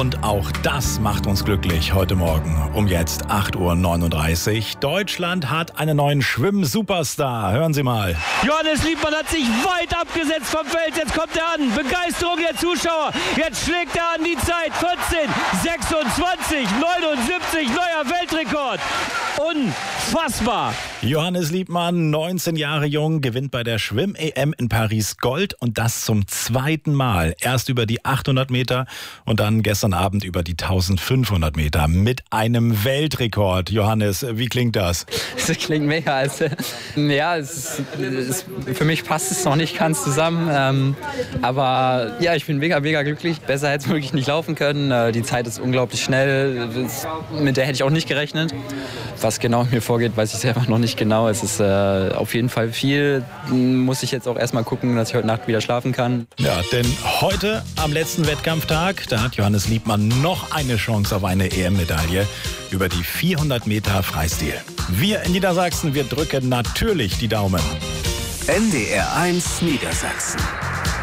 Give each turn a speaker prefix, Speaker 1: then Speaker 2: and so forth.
Speaker 1: Und auch das macht uns glücklich heute Morgen um jetzt 8.39 Uhr. Deutschland hat einen neuen Schwimm-Superstar. Hören Sie mal.
Speaker 2: Johannes Liebmann hat sich weit abgesetzt vom Feld. Jetzt kommt er an. Begeisterung der Zuschauer. Jetzt schlägt er an die Zeit. 14,26,79. Neuer Weltrekord. Unfassbar.
Speaker 1: Johannes Liebmann, 19 Jahre jung, gewinnt bei der Schwimm-EM in Paris Gold und das zum zweiten Mal. Erst über die 800 Meter und dann gestern Abend über die 1500 Meter mit einem Weltrekord. Johannes, wie klingt das?
Speaker 3: Das klingt mega. Für mich passt es noch nicht ganz zusammen. Aber ja, ich bin mega glücklich. Besser hätte es wirklich nicht laufen können. Die Zeit ist unglaublich schnell. Mit der hätte ich auch nicht gerechnet. Was genau in mir vorgeht, weiß ich selber noch nicht genau. Es ist auf jeden Fall viel. Muss ich jetzt auch erstmal gucken, dass ich heute Nacht wieder schlafen kann.
Speaker 1: Ja, denn heute am letzten Wettkampftag, da hat Johannes Liebmann noch eine Chance auf eine EM-Medaille über die 400 Meter Freistil. Wir in Niedersachsen, wir drücken natürlich die Daumen.
Speaker 4: NDR 1 Niedersachsen.